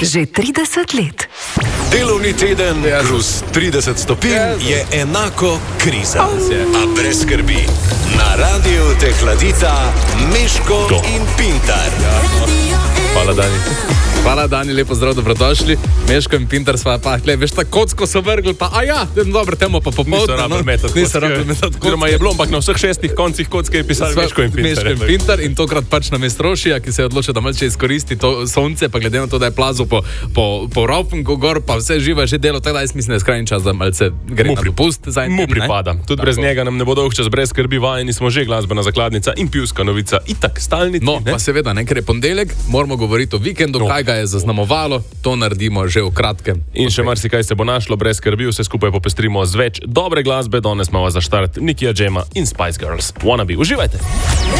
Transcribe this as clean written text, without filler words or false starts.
Že 30 let. Delovni teden plus 30 stopinj je enako kriza. A brez skrbi, na radiju te hladita Meško in Pintar. Hvala, Dani. Hvala, Dani, lepo zdrav, dobrodošli. Meško in Pintar sva pa, veš, ta kocko so vrgli, pa, dobro, temo pa popolno. Niso rabili metati kocke. Oziroma je bilo, ampak na vseh 6 koncih kocke je pisal Meško in Pintar. Meško in Pintar in tokrat pač na Mestrošija, ki se je odločil, da malce izkoristi to sonce, pa glede na to, da je plazil po Raupenku gor, pa vse živo že delo, tako da jaz mislim, da je skrajni čas, da malce gre na dopust. Mu pripada. Tudi brez njega nam ne bo dolg čas, brez skrbi, vajeni smo že glasbena zakladnica in pivska novica, itak stalnici. No, pa seveda, ker je ponedeljek, moramo govoriti o vikendu, kaj ga je zaznamovalo, to naredimo že v kratkem. In še marsikaj se bo našlo, brez skrbi, vse skupaj popestrimo z več dobre glasbe. Danes imamo za štart Nikija Džema in Spice Girls. Wannabe, uživajte!